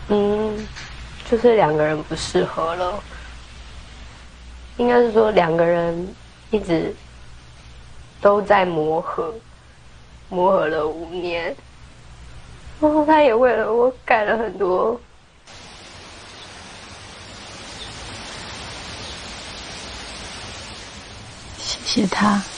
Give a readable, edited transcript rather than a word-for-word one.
就是两个人不适合了，应该是说两个人一直都在磨合，磨合了5年，然后他也为了我改了很多。 谢谢他。